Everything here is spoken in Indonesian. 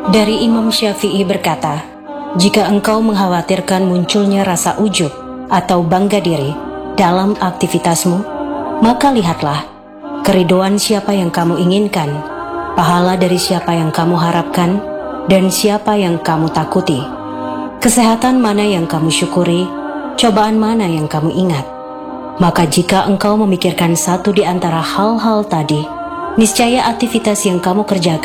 Dari Imam Syafi'i berkata, jika engkau mengkhawatirkan munculnya rasa ujub atau bangga diri dalam aktivitasmu, maka lihatlah keridoan siapa yang kamu inginkan, pahala dari siapa yang kamu harapkan, dan siapa yang kamu takuti. Kesehatan mana yang kamu syukuri, cobaan mana yang kamu ingat. Maka jika engkau memikirkan satu di antara hal-hal tadi, niscaya aktivitas yang kamu kerjakan